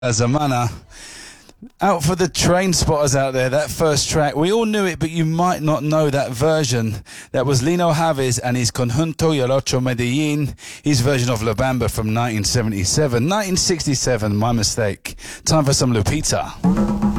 Zamana. Out for the train spotters out there, that first track, we all knew it, but you might not know that version. That was Lino Haves and his Conjunto Yolocho Medellin, his version of La Bamba from 1977. 1967, my mistake. Time for some Lupita.